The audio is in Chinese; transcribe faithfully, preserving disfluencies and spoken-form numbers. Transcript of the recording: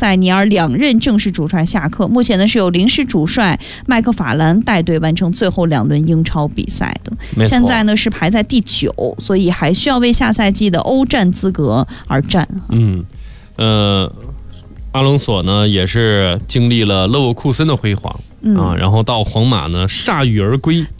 塞尼尔两任正式主帅下课，目前呢是由临时主帅麦克法兰带队完成最后两轮英超比赛的。现在呢是排在第九，所以还需要为下赛季的欧战资格而战。 嗯，呃，阿隆索呢也是经历了勒沃库森的辉煌、嗯、啊，然后到皇马呢铩羽而归。